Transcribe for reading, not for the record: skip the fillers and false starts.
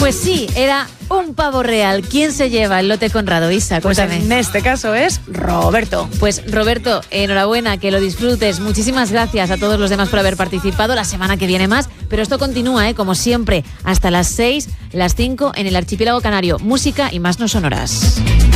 Pues sí, era un pavo real. ¿Quién se lleva el lote Conrado, Isa? Pues Cuéntame. en este caso es Roberto. Pues Roberto, enhorabuena, que lo disfrutes. Muchísimas gracias a todos los demás por haber participado. La semana que viene más, pero esto continúa, como siempre, hasta las 6, las 5 en el Archipiélago Canario. Música y más no sonoras.